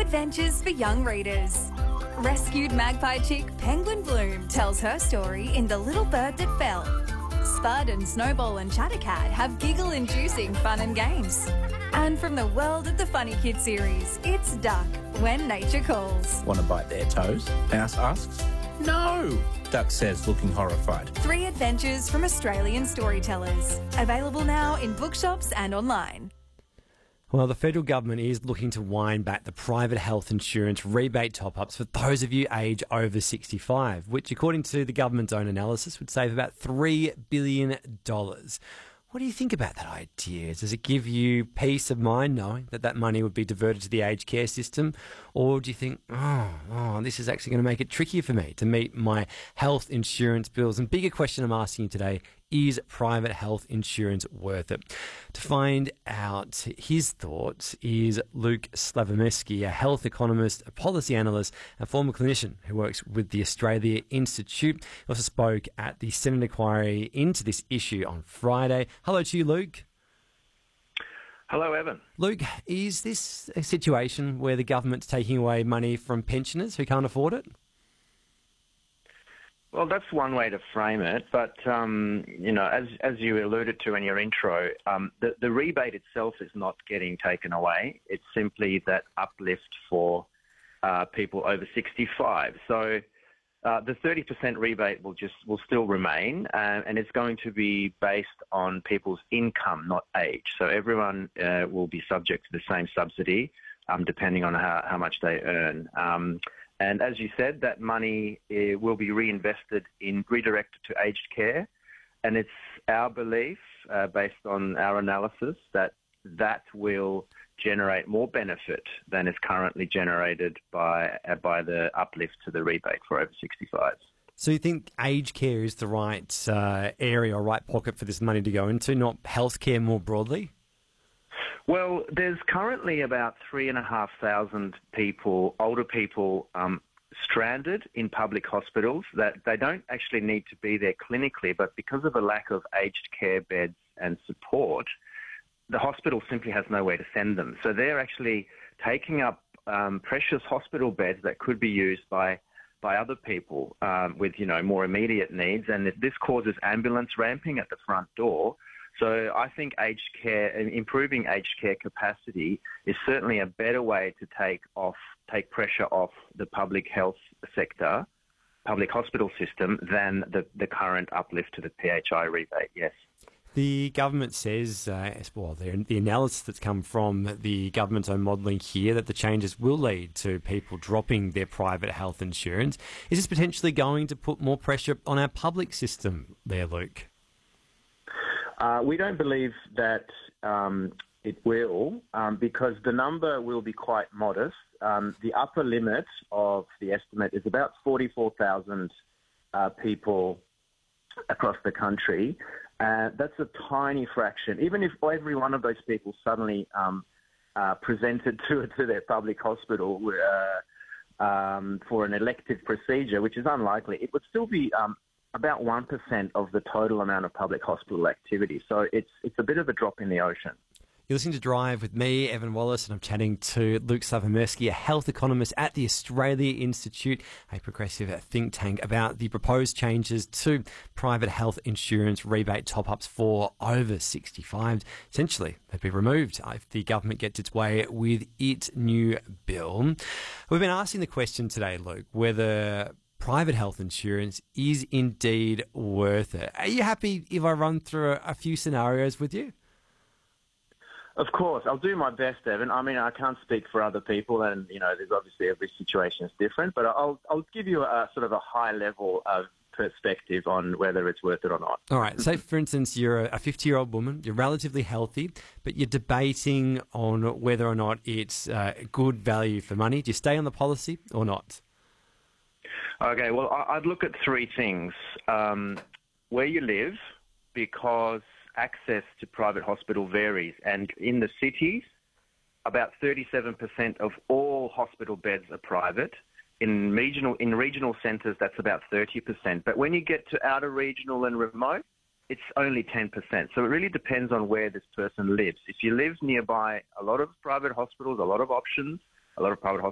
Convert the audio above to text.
adventures for young readers. Rescued magpie chick Penguin Bloom tells her story in The Little Bird That Fell. Spud and Snowball and Chattercat have giggle-inducing fun and games. And from the world of the Funny Kid series, it's Duck, When Nature Calls. Want to bite their toes? Mouse asks. No, Duck says, looking horrified. 3 adventures from Australian storytellers. Available now in bookshops and online. Well, the federal government is looking to wind back the private health insurance rebate top-ups for those of you aged over 65, which, according to the government's own analysis, would save about $3 billion. What do you think about that idea? Does it give you peace of mind knowing that that money would be diverted to the aged care system? Or do you think, this is actually going to make it trickier for me to meet my health insurance bills? And bigger question I'm asking you today, is private health insurance worth it? To find out his thoughts is Luke Slavomirski, a health economist, a policy analyst, and former clinician who works with the Australia Institute. He also spoke at the Senate inquiry into this issue on Friday. Hello to you, Luke. Hello, Evan. Luke, is this a situation where the government's taking away money from pensioners who can't afford it? Well, that's one way to frame it, but, as you alluded to in your intro, the rebate itself is not getting taken away. It's simply that uplift for people over 65. So the 30% rebate will still remain, and it's going to be based on people's income, not age. So everyone will be subject to the same subsidy, depending on how much they earn. And as you said, that money will be redirected to aged care. And it's our belief, based on our analysis, that will generate more benefit than is currently generated by the uplift to the rebate for over 65s. So you think aged care is the right area or right pocket for this money to go into, not healthcare more broadly? Well, there's currently about 3,500 people, older people, stranded in public hospitals that they don't actually need to be there clinically, but because of a lack of aged care beds and support, the hospital simply has nowhere to send them. So they're actually taking up precious hospital beds that could be used by other people with, more immediate needs, and this causes ambulance ramping at the front door. So I think improving aged care capacity is certainly a better way to take pressure off the public health sector, public hospital system, than the current uplift to the PHI rebate, yes. The government says, the analysis that's come from the government's own modelling here, that the changes will lead to people dropping their private health insurance. Is this potentially going to put more pressure on our public system there, Luke? We don't believe that it will, because the number will be quite modest. The upper limit of the estimate is about 44,000 people across the country. That's a tiny fraction. Even if every one of those people suddenly presented to their public hospital for an elective procedure, which is unlikely, it would still be about 1% of the total amount of public hospital activity. So it's a bit of a drop in the ocean. You're listening to Drive with me, Evan Wallace, and I'm chatting to Luke Slavomirski, a health economist at the Australia Institute, a progressive think tank, about the proposed changes to private health insurance rebate top-ups for over 65. Essentially, they'd be removed if the government gets its way with its new bill. We've been asking the question today, Luke, whether private health insurance is indeed worth it. Are you happy if I run through a few scenarios with you? Of course, I'll do my best, Evan. I mean, I can't speak for other people, and there's obviously every situation is different. But I'll give you a sort of a high level of perspective on whether it's worth it or not. All right. Say, for instance, you're a 50-year-old woman. You're relatively healthy, but you're debating on whether or not it's good value for money. Do you stay on the policy or not? Okay. Well, I'd look at 3 things: where you live, because access to private hospital varies, and in the cities, about 37% of all hospital beds are private. In regional centres, that's about 30%. But when you get to outer regional and remote, it's only 10%. So it really depends on where this person lives. If you live nearby a lot of private hospitals, a lot of options, a lot of private